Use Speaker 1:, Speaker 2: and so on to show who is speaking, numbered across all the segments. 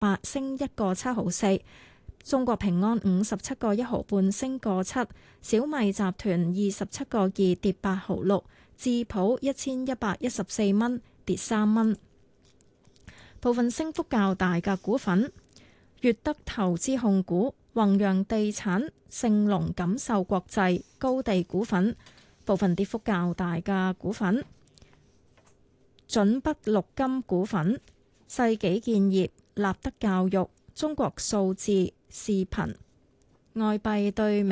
Speaker 1: 8升1個7毫4。中國平安57個1毫半升個7。小米集團27個2跌8毫6。智普1114蚊跌3蚊。部分升幅較大嘅股份：粵德投資控股、弘陽地產、盛隆錦繡國際、高地股份。部分跌幅較大嘅股份：準北綠金股份、世紀建業、立德教育、中國數字視頻。外幣對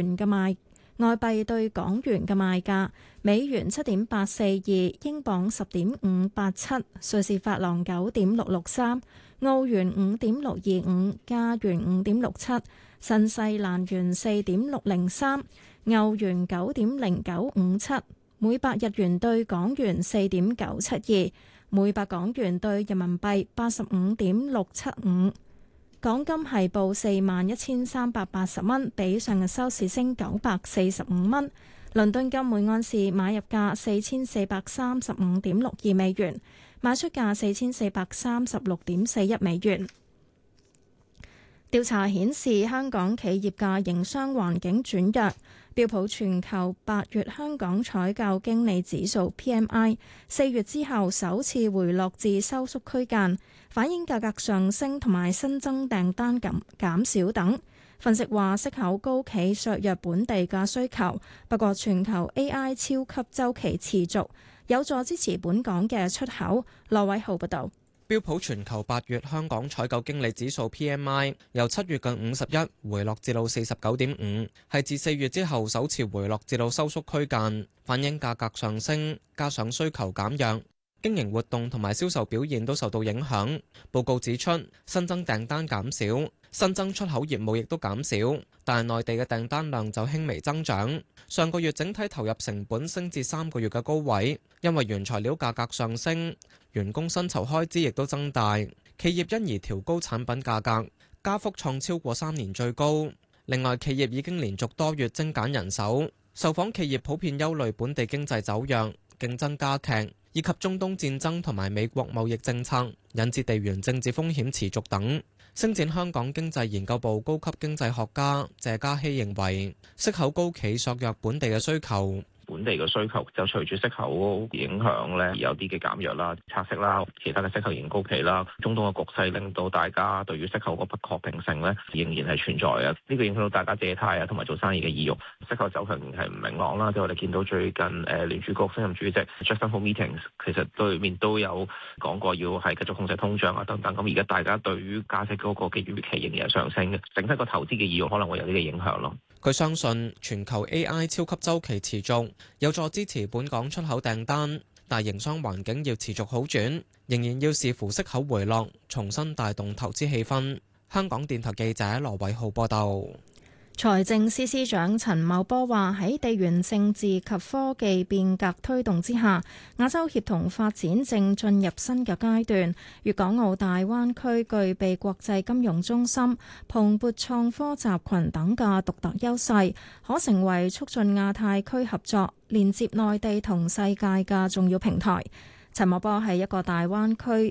Speaker 1: 港元嘅賣價：美元7.842，英鎊10.587，瑞士法郎9.663，澳元5.625，加元5.67，新西蘭元4.603，歐元9.0957，每百日元對港元4.972，每百港元對人民幣85.675。港金係報41,380蚊，比上日收市升945蚊。倫敦金每盎司買入價4435.62美元，賣出價4436.41美元。調查顯示，香港企業嘅營商環境轉弱。標普全球8月香港採購經理指數 PMI 4月之後首次回落至收縮區間，反映價格上升同埋新增訂單減少等。分析話，息口高企削弱本地嘅需求，不過全球 AI 超級週期持續，有助支持本港嘅出口。羅偉浩報導。
Speaker 2: 標普全球8月香港採購經理指數 PMI 由7月嘅51回落至到49.5，係自4月之後首次回落至到收縮區間，反映價格上升加上需求減弱，經營活動同埋銷售表現都受到影響。報告指出，新增訂單減少，新增出口業務亦都減少，但係內地嘅訂單量就輕微增長。上個月整體投入成本升至3個月嘅高位，因為原材料價格上升，員工薪酬開支亦都增大，企業因而調高產品價格，加幅創超過3年最高。另外，企業已經連續多月精簡人手，受訪企業普遍憂慮本地經濟走弱、競爭加劇，以及中東戰爭同埋美國貿易政策引致地緣政治風險持續等。星展香港經濟研究部高級經濟學家謝嘉熙認為，息口高企削弱本地嘅需求。
Speaker 3: 本地嘅需求就隨住息口影響咧，有啲嘅減弱啦、拆息啦，其他嘅息口仍然高企啦。中東嘅局勢令到大家對於息口個不確定性咧，仍然係存在啊。呢個影響到大家借貸啊，同埋做生意嘅意欲。息口走向係唔明朗啦。即係我哋見到最近聯儲局新任主席 Jackson Hole Meetings 其實對面都有講過要係繼續控制通脹啊等等。咁而家大家對於加息嗰個嘅預期仍然係上升嘅，整體個投資嘅意欲可能會有啲嘅影響咯。
Speaker 2: 佢相信全球 AI 超級週期持續，有助支持本港出口訂單，但營商環境要持續好轉，仍然要視乎息口回落，重新帶動投資氣氛。香港電台記者羅偉浩報道。
Speaker 1: 財政司司長陳茂波話：喺地緣政治及科技變革推動之下，亞洲協同發展正進入新嘅階段。粵港澳大灣區具備國際金融中心、蓬勃創科集群等嘅獨特優勢，可成為促進亞太區合作、連接內地同世界嘅重要平台。陳茂波喺一個大灣區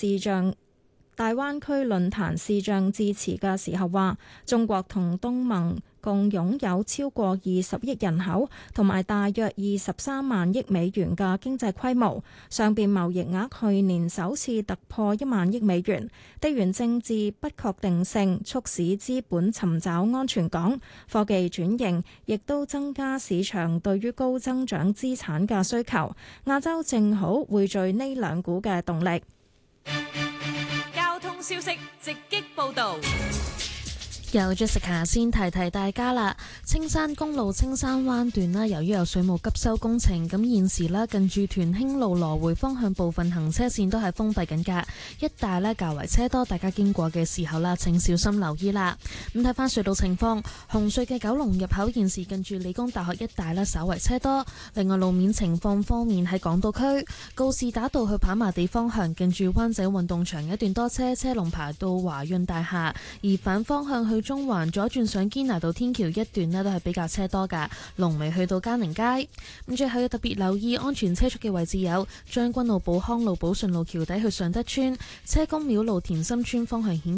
Speaker 1: 論壇視像致辭嘅時候話，中國同東盟共擁有超過20億人口同埋大約23萬億美元嘅經濟規模，雙邊貿易額去年首次突破1萬億美元。地緣政治不確定性促使資本尋找安全港，科技轉型亦都增加市場對於高增長資產嘅需求。亞洲正好匯聚呢兩股嘅動力。
Speaker 4: 消息直擊報導，
Speaker 5: 由 Jessica 先提提大家啦。青山公路青山灣段啦，由於有水務急修工程，咁現時啦近住屯興路來回方向部分行車線都係封閉緊㗎，一帶咧較為車多，大家經過嘅時候啦，請小心留意啦。咁睇翻隧道情況，紅隧嘅九龍入口現時近住理工大學一帶咧稍為車多。另外路面情況方面，喺港島區告士打道去跑馬地方向近住灣仔運動場一段多車，車龍排到華潤大廈；而反方向去去中環左轉上堅拿道天橋一段呢都係比較車多㗎，龍尾去到嘉寧街。咁最後要特別留意安全車速嘅位置有將軍澳寶康路寶順路橋底去尚德村、車公廟路田心村方向顯